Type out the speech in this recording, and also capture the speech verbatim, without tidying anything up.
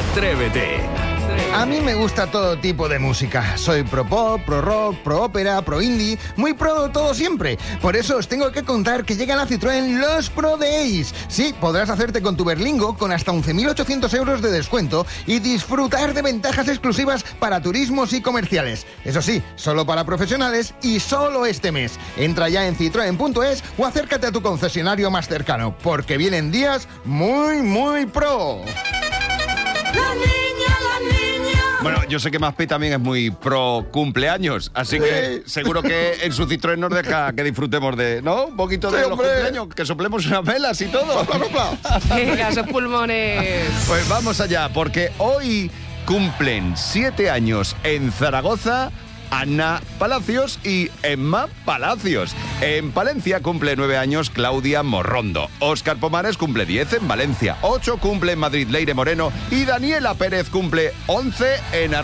Atrévete. A mí me gusta todo tipo de música. Soy pro pop, pro rock, pro ópera, pro indie, muy pro todo siempre. Por eso os tengo que contar que llegan a Citroën los Pro Days. Sí, podrás hacerte con tu Berlingo con hasta once mil ochocientos euros de descuento y disfrutar de ventajas exclusivas para turismos y comerciales. Eso sí, solo para profesionales y solo este mes. Entra ya en citroen punto es o acércate a tu concesionario más cercano, porque vienen días muy, muy pro. La niña, la niña. Bueno, yo sé que Maspi también es muy pro cumpleaños, así Sí. que seguro que en su Citroën nos deja que disfrutemos de, ¿no? Un poquito de Sí, los hombre. cumpleaños, que soplemos unas velas y todo. ¡Sopla, sopla! Venga, esos pulmones. Pues vamos allá, porque hoy cumplen siete años en Zaragoza Ana Palacios y Emma Palacios. En Palencia cumple nueve años Claudia Morrondo. Óscar Pomares cumple diez en Valencia. ocho cumple en Madrid Leire Moreno. Y Daniela Pérez cumple once en